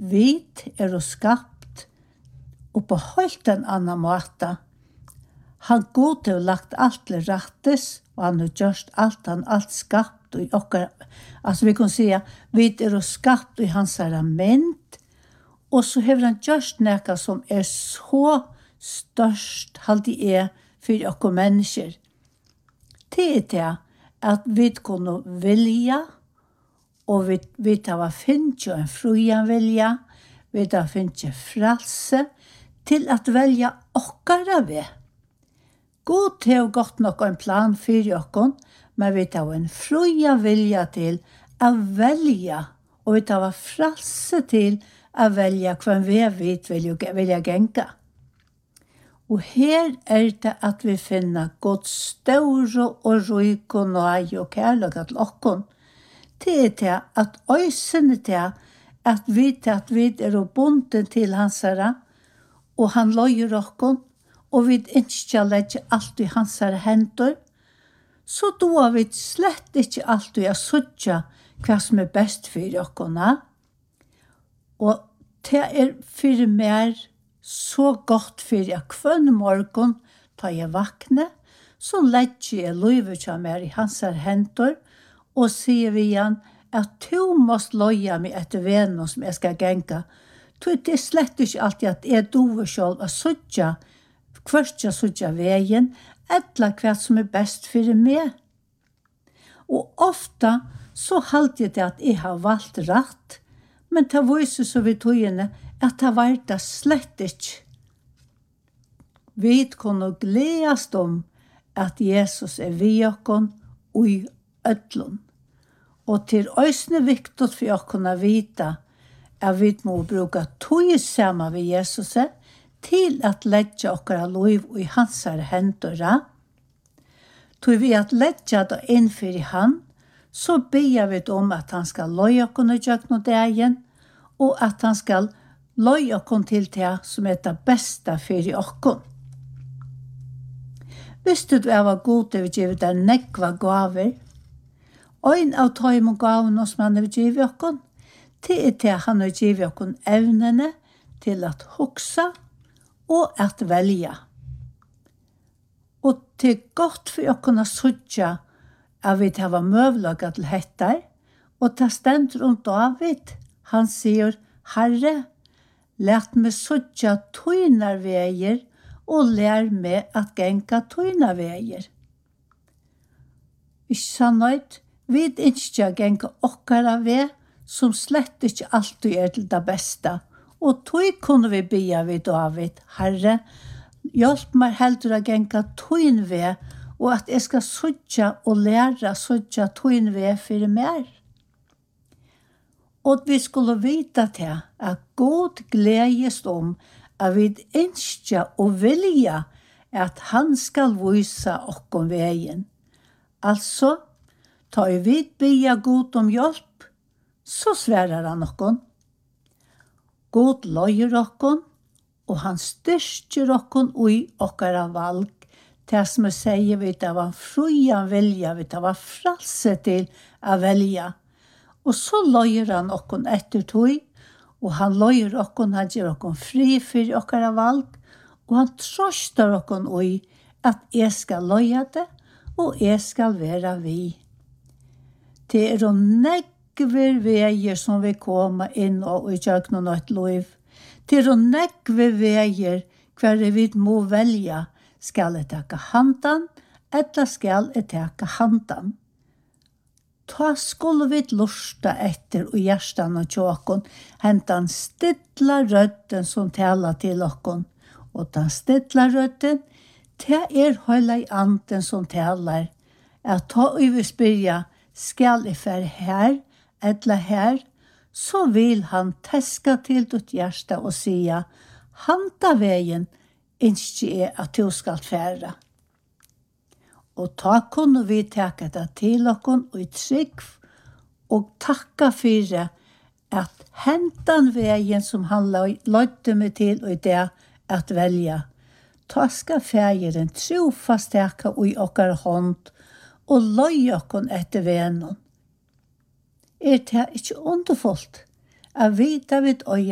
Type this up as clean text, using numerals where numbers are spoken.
vi skapt og på helt en annen måte. Han god har lagt alt til rettes, og han har gjort alt skapt i okkar. Altså vi kan si vi skapt i hans mynd, og så har han gjort noe som så størst alltid for okkar mennesker. Det at vi kunne vilja, og vi har finnet en frujan vilja, vi har finnet frelse til at velja okkara ved. God har gått nok en plan for okkon, men vi har en fruja vilja til å velja, og vi har frelse til å velja hvem vi vilja genka. Og her det at vi finner Guds store og ryk og nøy og kærlighet til okkon. Det til at øysene til at vi bundet til hans herre, og han løyer okkon, og vi ikke legger alt i hans hender, så da vi slett ikke alltid å søtja hva som best for okkon. Og det for meg så godt for jeg hver morgen da jeg vakne, så legger jeg løyver til meg i hans hender, og sier vi igjen at du måst løye meg etter vennen som jeg skal genka. Det slett ikke alltid at jeg dover selv å søtja, først jeg søtja veien, eller hva som best for meg. Og ofte så halte jeg det at jeg har valgt rett, men det viser så vidt togene at det var det slett ikke. Vi kunne gledes om at Jesus vi okkon og i ødlån. Og til øysene viktig for å kunne vite at vi må bruke tog sammen med Jesus til at legge okkara liv i hans hender. Tog vi at legge det innfor i han, så ber vi om at han skal løye okkene gjøre dagen, og at han skal løye okkene til det som det beste for okkene. Visste du var god til å give deg nekva gaver? En av tøymen gavene som han har givet okkene, det til han har givet okkene evnene til at huksa og at velja. Og det godt for okkene søtja at vi har møvlaget til hettar, og det stender om David. Han sier, Herre, let meg søtja tøyner veier, og lær meg at genka tøyner veier. Ikke sannhet, vi ikke genka okkara vei, som slett ikke alltid til det beste. Og tøy kunne vi bia vid David, Herre, hjelp meg heller å genka tøyn vei, og at jeg skal søtja og lære søtja tøyn vei for mer. Og vi skulle vite til at God gledes om at vi ønsker og vilja at han skal vise okkon veien. Altså, tar vi bia God om hjelp, så sverer han okkon. God løyer okkon, og han styrker okkon i okkara valg. Det som jeg sier, vi det var frujan vilja, vi det var frelse til å velja. Og så løyer han okkon etter tog, og han løyer okkon, han gjør okkon fri for okkara valg, og han trøster okkon i at jeg skal løye det, og jeg skal være vi. Det jo nekver veier som vi kommer inn og gjør noe et liv. Det jo nekver veier hver vi må velge. Skal jeg takke handan, eller skal jeg takke handan? Ta skulle vi lusta etter og hjertan og tjåkon, hentan stilla rødden som taler til okkon. Og den stilla rødden, det høyla i anden som taler. At ta og vi spyrja, skal jeg være her, eller her, så vil han teska til ditt hjärsta og sia, handa veien, ikke at du skal fære. Og ta kunne vi takke det til okkon og i trygg, og takka for at hentan veien som han lødde meg til og i det at velja. Ta skal fægeren trofast takke og i okkar hånd, og løy okkon etter vennen. Det ikke underfullt? Jeg vet at vi